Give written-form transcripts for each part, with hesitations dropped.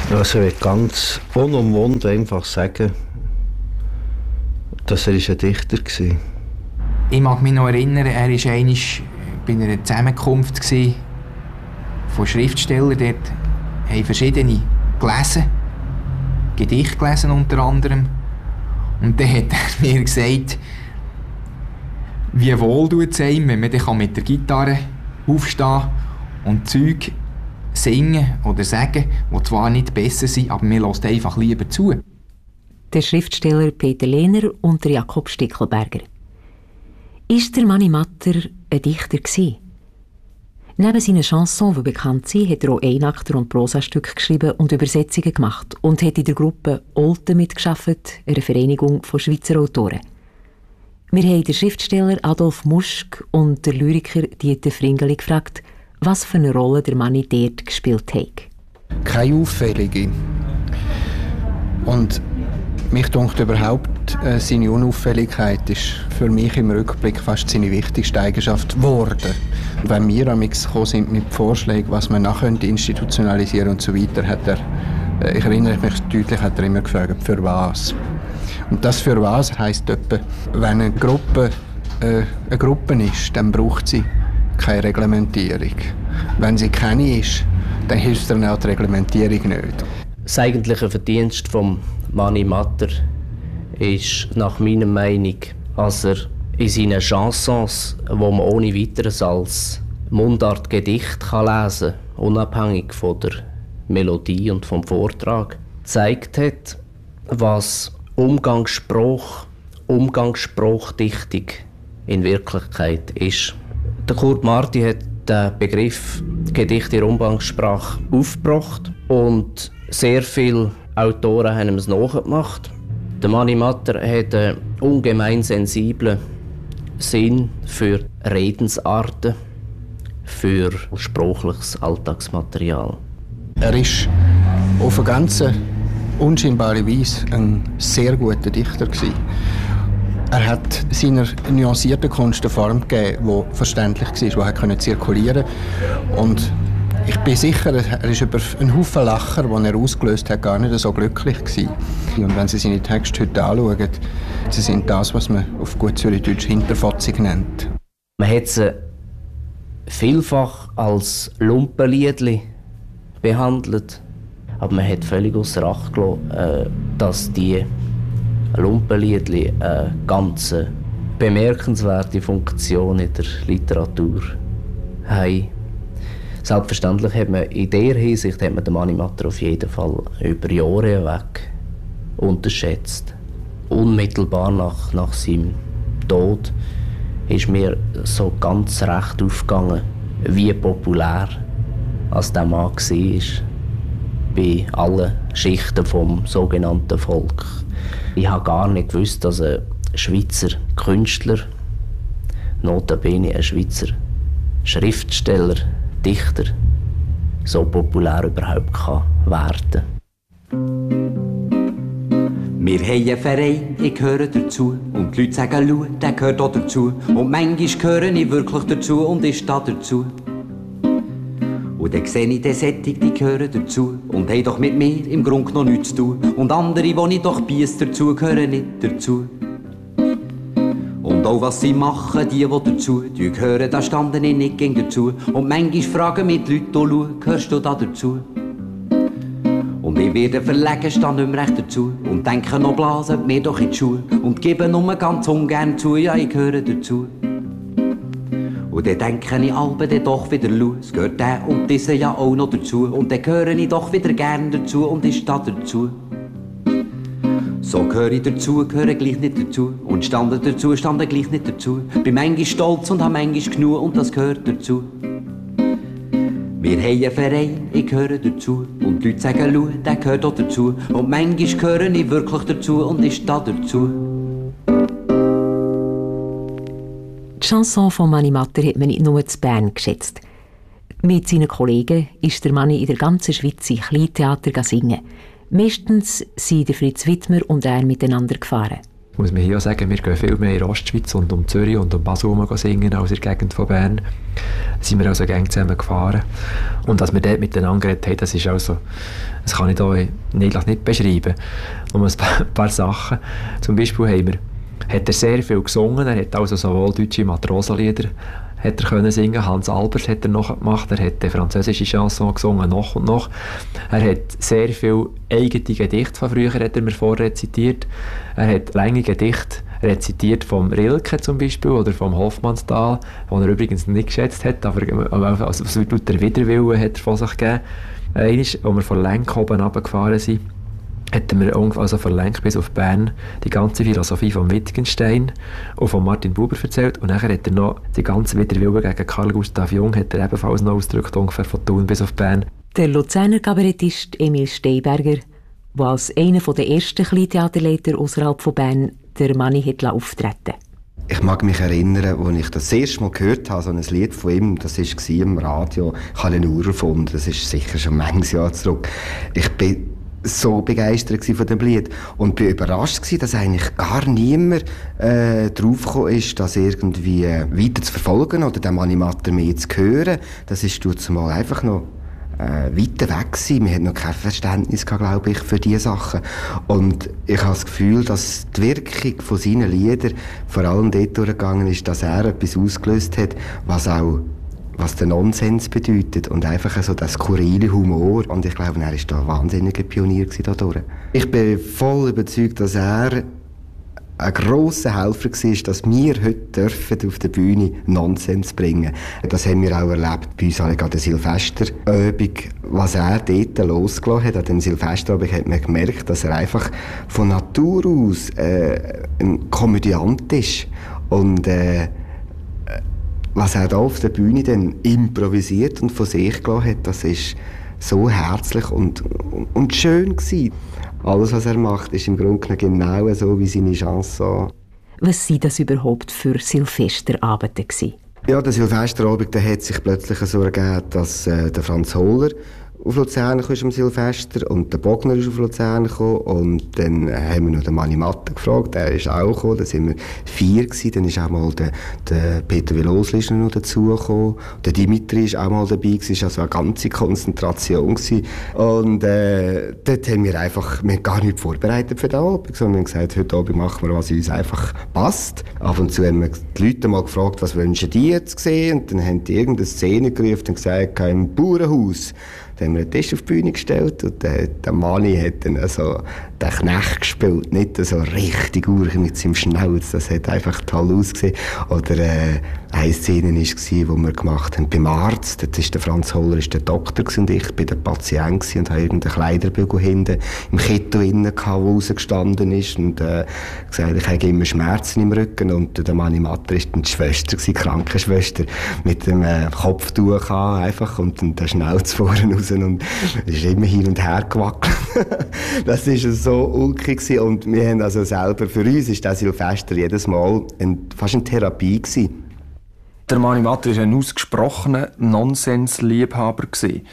Also ich will ganz unumwunden einfach sagen, dass er ein Dichter war. Ich mag mich noch erinnern, er war einmal bei einer Zusammenkunft von Schriftstellern. Dort haben verschiedene gelesen, Gedichte gelesen unter anderem. Und dann hat er mir gesagt, wie wohl tut es einem, wenn man mit der Gitarre aufstehen und Zeug singen oder sagen, die zwar nicht besser sind, aber man hört einfach lieber zu. Der Schriftsteller Peter Lehner und der Jakob Stickelberger. Ist der Mani Matter ein Dichter gewesen? Neben seinen Chansons, die bekannt sind, hat er auch Einakter- und Prosastücke geschrieben und Übersetzungen gemacht und hat in der Gruppe Olten mitgearbeitet, einer Vereinigung von Schweizer Autoren. Wir haben den Schriftsteller Adolf Muschk und den Lyriker Dieter Fringeli gefragt, was für eine Rolle der Mani dort gespielt hat. Keine auffällige. Und mich dunkt überhaupt, seine Unauffälligkeit ist für mich im Rückblick fast seine wichtigste Eigenschaft geworden. Und wenn wir gekommen sind mit Vorschlägen, was man nachher institutionalisieren und so weiter, hat er, ich erinnere mich deutlich, hat er immer gefragt, für was. Und das für was heisst etwa, wenn eine Gruppe ist, dann braucht sie keine Reglementierung. Wenn sie keine ist, dann hilft ihr auch die Reglementierung nicht. Das eigentliche Verdienst vom Mani Matter ist nach meiner Meinung, dass er in seinen Chansons, die man ohne weiteres als Mundartgedicht lesen kann, unabhängig von der Melodie und vom Vortrag, gezeigt hat, was Umgangsspruchdichtung in Wirklichkeit ist. Der Kurt Marti hat den Begriff Gedicht in Umgangssprache aufgebracht und sehr viele Autoren haben es nachgemacht. Der Mani Matter hat einen ungemein sensiblen Sinn für Redensarten, für sprachliches Alltagsmaterial. Er ist auf eine ganz unscheinbare Weise ein sehr guter Dichter gewesen. Er hat seiner nuancierten Kunst eine Form gegeben, die verständlich war, die zirkulieren konnte. Und ich bin sicher, er ist über einen Haufen Lacher, die er ausgelöst hat, gar nicht so glücklich gewesen. Und wenn Sie seine Texte heute anschauen, sie sind das, was man auf gut Zürichdeutsch Hinterfotzig nennt. Man hat sie vielfach als Lumpenliedli behandelt, aber man hat völlig ausser Acht gelassen, dass die Lumpenliedli eine ganz bemerkenswerte Funktion in der Literatur haben. Selbstverständlich hat man in dieser Hinsicht den Mani Matter auf jeden Fall über Jahre hinweg unterschätzt. Unmittelbar nach seinem Tod ist mir so ganz recht aufgegangen, wie populär als der Mann war bei allen Schichten vom sogenannten Volk. Ich habe gar nicht gewusst, dass ein Schweizer Künstler, notabene ein Schweizer Schriftsteller, Dichter, so populär überhaupt werden kann. Wir haben einen Verein, ich gehöre dazu. Und die Leute sagen, schau, der gehört auch dazu. Und manchmal gehöre ich wirklich dazu und ich stehe dazu. Und dann sehe ich den Sättig, die gehören dazu. Und haben doch mit mir im Grunde noch nichts zu tun. Und andere, die ich doch biesse dazu, gehören nicht dazu. Und auch was sie machen, die dazu gehören, da standen ich nicht gegen dazu. Und manchmal fragen mich die Leute, schau, gehörst du da dazu? Und ich werde verlegen, stand nicht mehr recht dazu. Und denke noch blasen, mir doch in die Schuhe. Und gebe nur ganz ungern zu, ja, ich gehöre dazu. Und dann denke ich alle dann doch wieder, es gehört der und dieser ja auch noch dazu. Und dann gehöre ich doch wieder gern dazu und ich stehe dazu. So gehöre ich dazu, gehöre gleich nicht dazu. Und stande dazu, stande gleich nicht dazu. Bin manchmal stolz und habe manchmal genug und das gehört dazu. Wir haben einen Verein, ich gehöre dazu. Und die Leute sagen, schau, der gehört auch dazu. Und manchmal gehöre ich wirklich dazu und ich stehe dazu. Die Chanson von Mani Matter hat man nicht nur in Bern geschätzt. Mit seinen Kollegen ist der Mani in der ganzen Schweiz in Kleintheater singen. Meistens sind der Fritz Wittmer und er miteinander gefahren. Muss man hier auch sagen, wir gehen viel mehr in Ostschweiz und um Zürich und um Basel singen als in der Gegend von Bern. Da sind wir also gerne zusammen gefahren. Und als wir dort miteinander geredet haben, das ist also, das kann ich hier nicht beschreiben. Um ein paar Sachen. Zum Beispiel hat er sehr viel gesungen. Er hat also sowohl deutsche Matrosenlieder hat er können singen. Hans Albers hat er noch gemacht. Er hat französische Chanson gesungen, noch und noch. Er hat sehr viel eigene Gedichte von früher, hat er mir vorrezitiert. Er hat lange Gedichte rezitiert vom Rilke zum Beispiel oder vom Hofmannsthal, den er übrigens nicht geschätzt hat, aber also der Widerwillen hat er von sich gegeben. Einmal, als wir von Lenk oben runtergefahren sind, hat er mir also von Lenk bis auf Bern die ganze Philosophie von Wittgenstein und von Martin Buber erzählt. Und nachher hat er noch die ganze Widerwillen gegen Carl Gustav Jung hat er ebenfalls noch ausgedrückt, ungefähr von Thun bis auf Bern. Der Luzerner Kabarettist Emil Steinberger, der als einer der ersten Kleintheaterleiter außerhalb von Bern der Manni hat auftreten. Ich mag mich erinnern, als ich das erste Mal gehört habe, so ein Lied von ihm, das war im Radio, ich habe ihn erfunden, das ist sicher schon manches Jahr zurück. Ich bin so begeistert von dem Lied und bin überrascht gewesen, dass eigentlich gar niemand draufgekommen ist, das irgendwie weiter zu verfolgen oder dem Animator mehr zu hören. Das ist zumal einfach noch weiter weg gewesen. Wir hatten noch kein Verständnis gehabt, glaube ich, für diese Sachen. Und ich habe das Gefühl, dass die Wirkung von seinen Liedern vor allem dort durchgegangen ist, dass er etwas ausgelöst hat, was der Nonsens bedeutet und einfach so das skurrile Humor. Und ich glaube, er war da ein wahnsinniger Pionier dadurch. Ich bin voll überzeugt, dass er ein grosser Helfer war, dass wir heute auf der Bühne Nonsens bringen dürfen. Das haben wir auch erlebt bei uns an der Silvesterübung. Was er dort losgelassen hat, an dem Silvesterabend, hat man gemerkt, dass er einfach von Natur aus ein Komödiant ist. Und was er da auf der Bühne dann improvisiert und von sich gelassen hat, das ist so herzlich und schön gewesen. Alles, was er macht, ist im Grunde genau so wie seine Chanson. Was waren das überhaupt für Silvesterabende gewesen? Ja, der Silvesterabend, der hat sich plötzlich so ergeben, dass der Franz Holler auf Luzern kam am Silvester und der Bogner ist auf Luzern gekommen und dann haben wir noch den Manni Matter gefragt, der ist auch gekommen, dann sind wir 4 gewesen, dann ist auch mal der Peter Velosli noch dazugekommen, der Dimitri ist auch mal dabei gewesen, es war also eine ganze Konzentration gewesen. Und dort haben wir gar nicht vorbereitet für den Abend, sondern haben gesagt, heute Abend machen wir, was uns einfach passt. Ab und zu haben wir die Leute mal gefragt, was wünschen die jetzt sehen, und dann haben die irgendeine Szene gerufen und gesagt, im Bauernhaus. Dann haben wir einen Tisch auf die Bühne gestellt und der Manni hat dann also den Knecht gespielt, nicht so richtig urig mit seinem Schnauz, das hat einfach toll ausgesehen. Oder eine Szene war, die wir gemacht haben beim Arzt, dort ist der Franz Holler der Doktor und ich bin der Patient und habe irgendeinen Kleiderbügel hinten im Kittel innen gehabt, der rausgestanden ist und gesagt, ich habe immer Schmerzen im Rücken und der Manni Matter war dann die Schwester, die Krankenschwester, mit dem Kopftuch einfach und der Schnauz vorne raus und ist immer hin und her gewackelt. Das war so ulkig und wir haben also selber, für uns ist das Silvester jedes Mal fast eine Therapie gewesen. Der Manni Matter war ein ausgesprochener Nonsensliebhaber.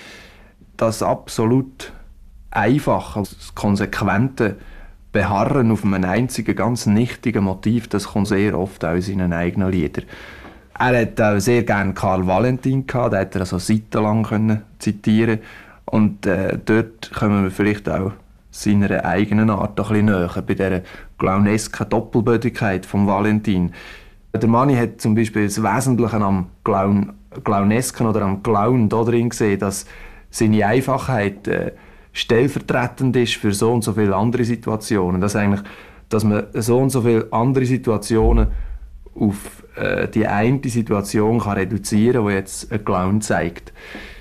Das absolut einfache, das konsequente Beharren auf einem einzigen, ganz nichtigen Motiv, das kommt sehr oft auch in seinen eigenen Liedern. Er hat auch sehr gerne Karl Valentin gehabt, den hat er also seitenlang zitieren. Und dort kommen wir vielleicht auch seiner eigenen Art ein bisschen näher, bei dieser clownesken Doppelbödigkeit von Valentin. Der Manni hat zum Beispiel das Wesentliche am Clownesken oder am Clown da drin gesehen, dass seine Einfachheit stellvertretend ist für so und so viele andere Situationen. Dass man so und so viele andere Situationen auf die eine Situation kann reduzieren, die jetzt ein Clown zeigt.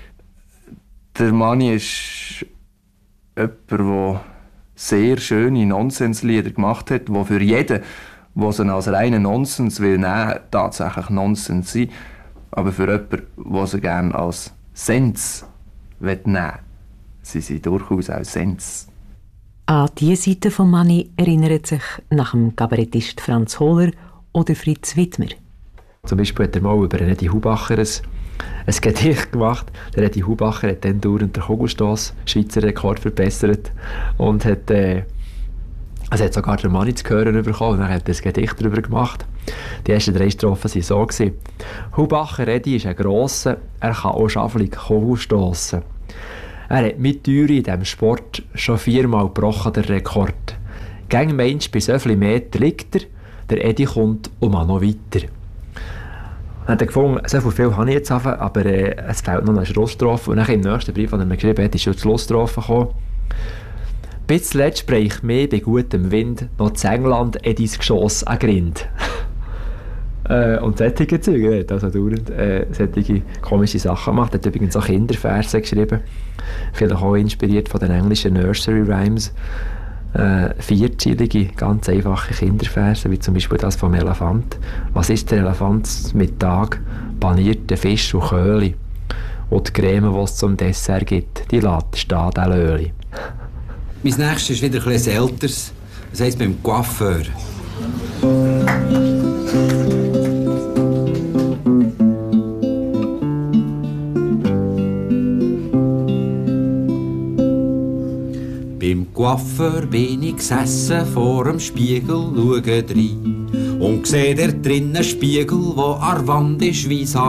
Der Manni ist jemand, der sehr schöne Nonsenslieder gemacht hat, die für jeden, der sie als reinen Nonsens will nehmen, tatsächlich Nonsens sind. Aber für jemanden, der sie gerne als Sens nehmen will, sie sind durchaus auch Sens. An diese Seite von Manni erinnert sich nach dem Kabarettist Franz Holler oder Fritz Wittmer. Zum Beispiel hat er mal über Edi Hubacher ein Gedicht gemacht. Der Edi Hubacher hat dann dauernd den Kugelstoss Schweizer Rekord verbessert und hat Es hat sogar der Manni zu hören bekommen und dann hat er ein Gedicht darüber gemacht. Die ersten 3 Strophen waren so gewesen. Hubacher Edi ist ein Grosser, er kann auch schaffelig Kohl stossen. Er hat mit Türe in diesem Sport schon 4-mal gebrochen, der Rekord. Gäng Mensch, bei so vielen Meter liegt er, der Edi kommt und man noch weiter. Dann hat er gefunden, so viel habe ich jetzt, aber es fehlt noch eine Schlussstrophe. Und dann im nächsten Brief, den er mir geschrieben hat, ist schon die Schlussstrophe gekommen. Bis zuletzt spreche mir bei gutem Wind noch zu England Edis Geschoss an Grind. Und solche Züge, er hat also dauernd solche komische Sachen gemacht. Er hat übrigens auch Kinderverse geschrieben, vielleicht auch inspiriert von den englischen Nursery Rhymes. 4-zeilige, ganz einfache Kinderverse, wie zum Beispiel das vom Elefant. Was ist der Elefant mit Tag? Panierten Fisch und Köhli. Und die Creme, die es zum Dessert gibt, die lässt stehen, der Löli. Mein nächstes ist wieder etwas älteres. Das heisst beim Coiffeur. Beim Coiffeur bin ich gesessen vor dem Spiegel, schaue rein und seh der drinnen Spiegel, wo an der Wand ist wie